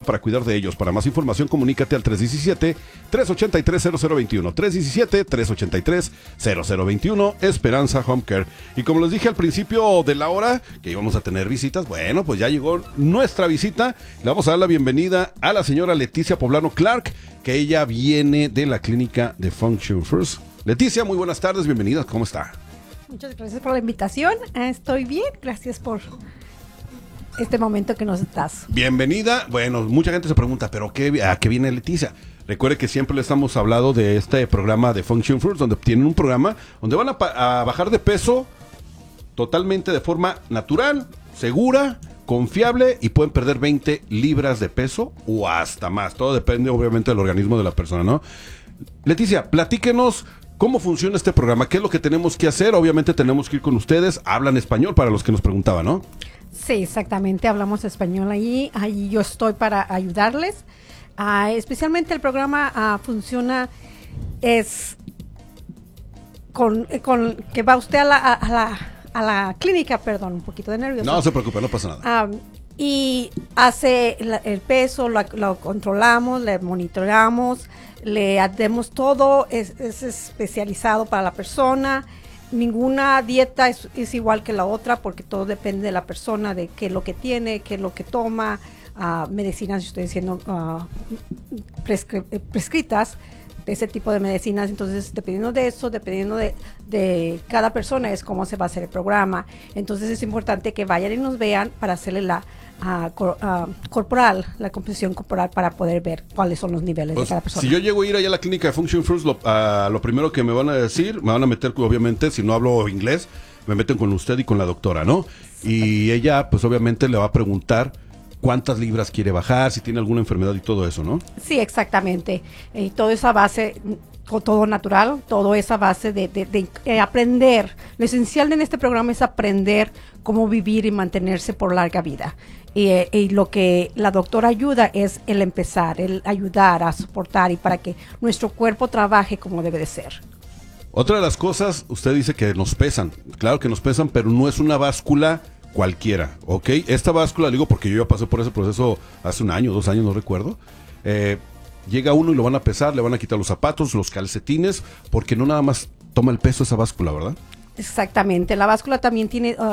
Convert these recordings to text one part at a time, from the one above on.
para cuidar de ellos. Para más información, comunícate al 317-383-0021. 317-383-0021, Esperanza Home Care. Y como les dije al principio de la hora, que íbamos a tener visitas, bueno, pues ya llegó nuestra visita. Le vamos a dar la bienvenida a la señora Leticia Poblano Clark, que ella viene de la clínica de Function First. Leticia, muy buenas tardes, bienvenida, ¿cómo está? Muchas gracias por la invitación, estoy bien, gracias por este momento que nos das. Bienvenida. Bueno, mucha gente se pregunta, ¿pero a qué viene Leticia? Recuerde que siempre le estamos hablando de este programa de Function First, donde tienen un programa donde van a bajar de peso totalmente de forma natural, segura, confiable, y pueden perder 20 libras de peso o hasta más. Todo depende obviamente del organismo de la persona, ¿no? Leticia, platíquenos cómo funciona este programa, qué es lo que tenemos que hacer. Obviamente tenemos que ir con ustedes, hablan español para los que nos preguntaban, ¿no? Sí, exactamente, hablamos español ahí yo estoy para ayudarles. Especialmente el programa funciona con que va usted a la clínica, perdón, un poquito de nervios. No se preocupe, no pasa nada. Y hace el peso, lo controlamos, le monitoreamos, le hacemos todo, es especializado para la persona. Ninguna dieta es igual que la otra porque todo depende de la persona, de qué es lo que tiene, qué es lo que toma, medicinas, estoy diciendo prescritas, de ese tipo de medicinas. Entonces, dependiendo de eso, dependiendo de cada persona, es cómo se va a hacer el programa. Entonces, es importante que vayan y nos vean para hacerle la composición corporal, para poder ver cuáles son los niveles de cada persona. Si yo llego a ir allá a la clínica de Function First, lo primero que me van a decir, me van a meter, obviamente, si no hablo inglés, me meten con usted y con la doctora, ¿no? Y ella, pues obviamente le va a preguntar cuántas libras quiere bajar, si tiene alguna enfermedad y todo eso, ¿no? Sí, exactamente. Y toda esa base, todo natural, toda esa base de aprender. Lo esencial en este programa es aprender cómo vivir y mantenerse por larga vida. Y lo que la doctora ayuda es el empezar, el ayudar a soportar y para que nuestro cuerpo trabaje como debe de ser. Otra de las cosas, usted dice que nos pesan. Claro que nos pesan, pero no es una báscula cualquiera, ¿ok? Esta báscula, digo porque yo ya pasé por ese proceso hace 1 año, 2 años, no recuerdo. Llega uno y lo van a pesar, le van a quitar los zapatos, los calcetines, porque no nada más toma el peso esa báscula, ¿verdad? Exactamente, la báscula también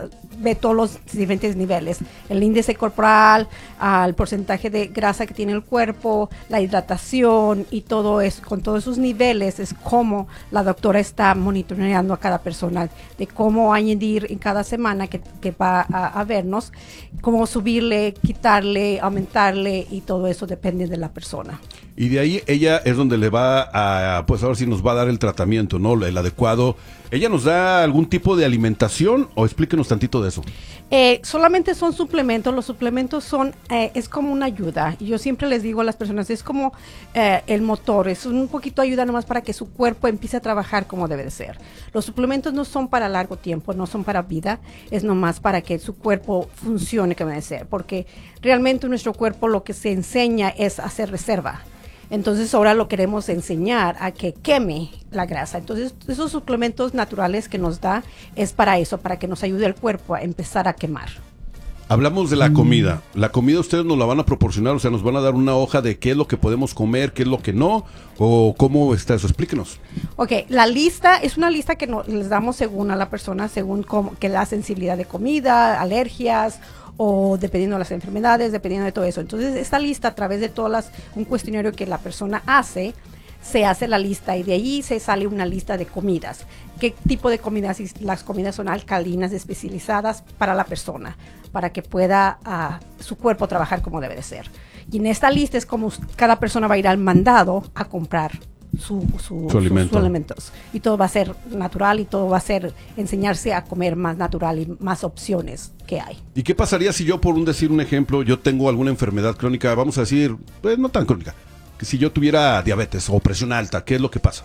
ve todos los diferentes niveles, el índice corporal, el porcentaje de grasa que tiene el cuerpo, la hidratación y todo eso. Con todos esos niveles es como la doctora está monitoreando a cada persona, de cómo añadir en cada semana que va a vernos, cómo subirle, quitarle, aumentarle, y todo eso depende de la persona. Y de ahí ella es donde le va pues ahora sí nos va a dar el tratamiento, ¿no? El adecuado. ¿Ella nos da algún tipo de alimentación o explíquenos tantito de eso? Solamente son suplementos. Los suplementos es como una ayuda. Y yo siempre les digo a las personas, es como el motor, es un poquito ayuda nomás para que su cuerpo empiece a trabajar como debe de ser. Los suplementos no son para largo tiempo, no son para vida, es nomás para que su cuerpo funcione como debe ser. Porque realmente nuestro cuerpo lo que se enseña es hacer reserva. Entonces ahora lo queremos enseñar a que queme la grasa. Entonces esos suplementos naturales que nos da es para eso, para que nos ayude el cuerpo a empezar a quemar. Hablamos de la comida. La comida ustedes nos la van a proporcionar, o sea, nos van a dar una hoja de qué es lo que podemos comer, qué es lo que no, o cómo está eso. Explíquenos. Ok, la lista es una lista que les damos según a la persona, según que la sensibilidad de comida, alergias, o dependiendo de las enfermedades, dependiendo de todo eso. Entonces, esta lista, a través de un cuestionario que la persona hace, se hace la lista y de ahí se sale una lista de comidas. ¿Qué tipo de comidas? Las comidas son alcalinas, especializadas para la persona, para que pueda su cuerpo trabajar como debe de ser. Y en esta lista es como cada persona va a ir al mandado a comprar sus alimentos. Y todo va a ser natural y todo va a ser enseñarse a comer más natural y más opciones que hay. ¿Y qué pasaría si yo, por decir un ejemplo, yo tengo alguna enfermedad crónica, vamos a decir, pues no tan crónica, que si yo tuviera diabetes o presión alta, ¿qué es lo que pasa?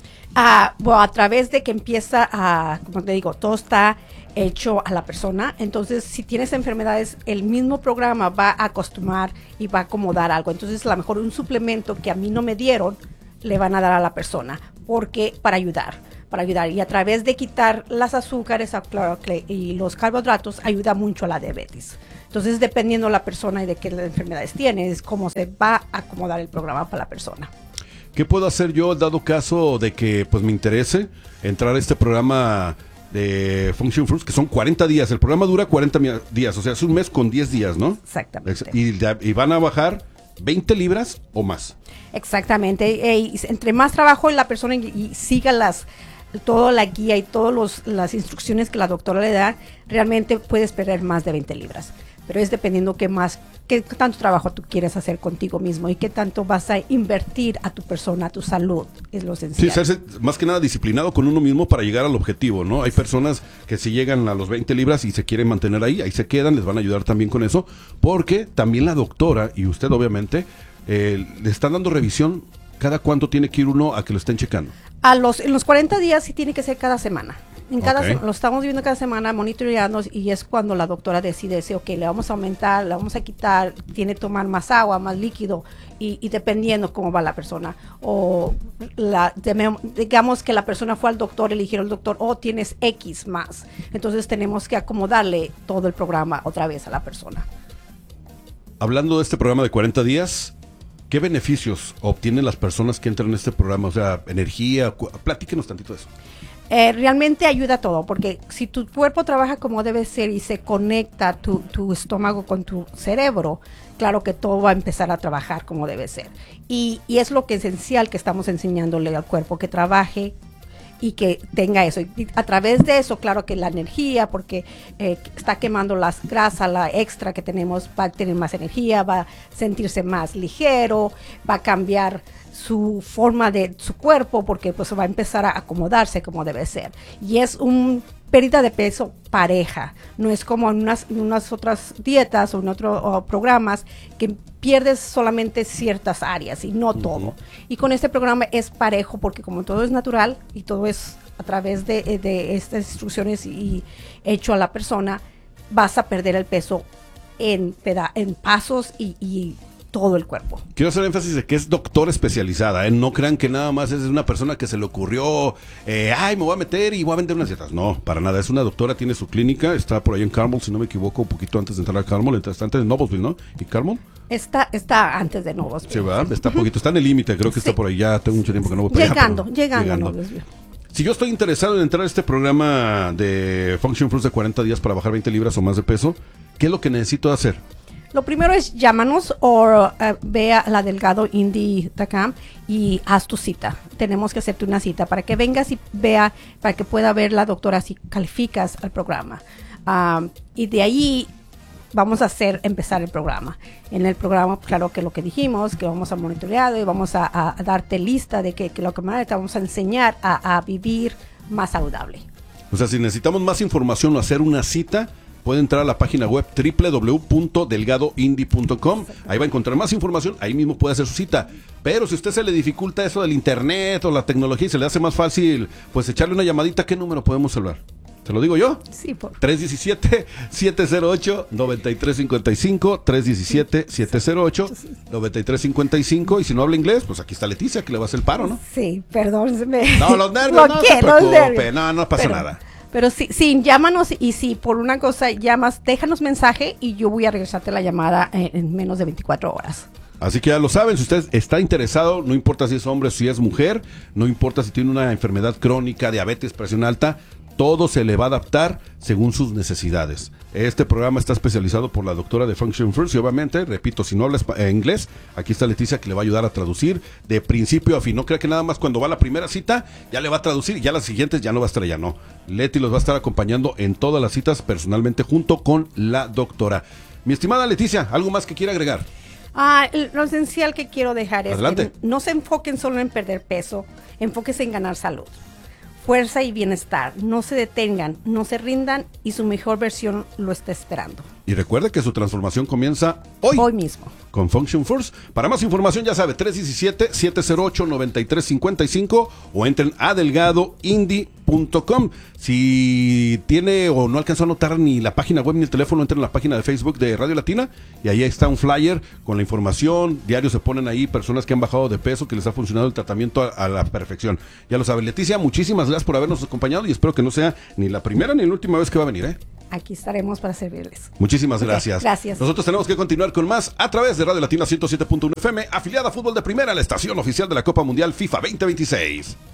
Bueno, a través de que empieza como te digo, todo está hecho a la persona. Entonces, si tienes enfermedades, el mismo programa va a acostumbrar y va a acomodar algo. Entonces, a lo mejor un suplemento que a mí no me dieron, le van a dar a la persona, porque para ayudar. Y a través de quitar las azúcares y los carbohidratos, ayuda mucho a la diabetes. Entonces, dependiendo la persona y de qué enfermedades tiene, es cómo se va a acomodar el programa para la persona. ¿Qué puedo hacer yo dado caso de que pues me interese entrar a este programa de Function Fruits, que son 40 días? El programa dura 40 días, o sea, es un mes con 10 días, ¿no? Exactamente. Y van a bajar 20 libras o más. Exactamente. Entre más trabajo la persona y siga toda la guía y todas las instrucciones que la doctora le da, realmente puedes perder más de 20 libras. Pero es dependiendo qué tanto trabajo tú quieres hacer contigo mismo y qué tanto vas a invertir a tu persona, a tu salud, es lo esencial. Sí, serse más que nada disciplinado con uno mismo para llegar al objetivo, ¿no? Hay personas que si llegan a los 20 libras y se quieren mantener ahí se quedan, les van a ayudar también con eso, porque también la doctora, y usted obviamente, le están dando revisión. ¿Cada cuánto tiene que ir uno a que lo estén checando? En los 40 días sí tiene que ser cada semana. Okay. Lo estamos viendo cada semana, monitoreando, y es cuando la doctora decide si, ok, le vamos a aumentar, le vamos a quitar, tiene que tomar más agua, más líquido, y dependiendo cómo va la persona. O digamos que la persona fue al doctor y le dijeron al doctor, tienes X más. Entonces tenemos que acomodarle todo el programa otra vez a la persona. Hablando de este programa de 40 días, ¿qué beneficios obtienen las personas que entran en este programa? O sea, energía, platíquenos tantito de eso. Realmente ayuda a todo, porque si tu cuerpo trabaja como debe ser y se conecta tu estómago con tu cerebro, claro que todo va a empezar a trabajar como debe ser. Y es lo que es esencial que estamos enseñándole al cuerpo, que trabaje y que tenga eso. Y a través de eso, claro que la energía, porque está quemando las grasas, la extra que tenemos, va a tener más energía, va a sentirse más ligero, va a cambiar su forma de su cuerpo, porque pues va a empezar a acomodarse como debe ser. Y es un pérdida de peso pareja, no es como en unas otras dietas o en otros programas que pierdes solamente ciertas áreas y no todo. Y con este programa es parejo, porque como todo es natural y todo es a través de estas instrucciones y hecho a la persona, vas a perder el peso en pasos y todo el cuerpo. Quiero hacer énfasis de que es doctora especializada, ¿eh? No crean que nada más es una persona que se le ocurrió, me voy a meter y voy a vender unas dietas. No, para nada, es una doctora, tiene su clínica, está por ahí en Carmel, si no me equivoco, un poquito antes de entrar a Carmel, está antes de Noblesville, ¿no? ¿Y Carmel? Está antes de Noblesville. Sí, ¿verdad? Está poquito, está en el límite, creo que está por ahí, ya tengo mucho tiempo que no voy para allá. Llegando a Noblesville. Si yo estoy interesado en entrar a este programa de Function Fruits de 40 días para bajar 20 libras o más de peso, ¿qué es lo que necesito hacer? Lo primero es llámanos o ve a la delgadoindy.com y haz tu cita. Tenemos que hacerte una cita para que vengas y vea, para que pueda ver la doctora si calificas al programa. Y de ahí vamos a empezar el programa. En el programa, claro que lo que dijimos, que vamos a monitorear y vamos a darte lista de que lo que te vamos a enseñar a vivir más saludable. O sea, si necesitamos más información o hacer una cita, puede entrar a la página web www.delgadoindy.com. Ahí va a encontrar más información, ahí mismo puede hacer su cita. Pero si a usted se le dificulta eso del internet o la tecnología y se le hace más fácil, pues echarle una llamadita, ¿qué número podemos salvar? ¿Te lo digo yo? Sí, por 317-708-9355, 317-708-9355. Y si no habla inglés, pues aquí está Leticia, que le va a hacer el paro, ¿no? Sí, perdón. No, los nervios, no se preocupe, no pasa nada. Pero sí, llámanos, y si por una cosa llamas, déjanos mensaje y yo voy a regresarte la llamada en menos de 24 horas. Así que ya lo saben, si usted está interesado, no importa si es hombre o si es mujer, no importa si tiene una enfermedad crónica, diabetes, presión alta, todo se le va a adaptar según sus necesidades. Este programa está especializado por la doctora de Function Fruits y obviamente, repito, si no habla inglés, aquí está Leticia que le va a ayudar a traducir de principio a fin. No crea que nada más cuando va a la primera cita ya le va a traducir y ya las siguientes ya no va a estar allá, no. Leti los va a estar acompañando en todas las citas personalmente junto con la doctora. Mi estimada Leticia, ¿algo más que quiera agregar? Lo esencial que quiero dejar es que no se enfoquen solo en perder peso, enfóquense en ganar salud, fuerza y bienestar. No se detengan, no se rindan y su mejor versión lo está esperando. Y recuerde que su transformación comienza hoy mismo. Con Function Fruits. Para más información, ya sabe, 317-708-9355 o entren a delgadoindy.com. Si tiene o no alcanzó a anotar ni la página web ni el teléfono, entren a la página de Facebook de Radio Latina y ahí está un flyer con la información. Diario se ponen ahí personas que han bajado de peso, que les ha funcionado el tratamiento a la perfección. Ya lo sabe, Leticia, muchísimas gracias por habernos acompañado y espero que no sea ni la primera ni la última vez que va a venir, ¿eh? aquí estaremos para servirles. Muchísimas gracias. Gracias. Nosotros tenemos que continuar con más a través de Radio Latina 107.1 FM, afiliada a Fútbol de Primera, la estación oficial de la Copa Mundial FIFA 2026.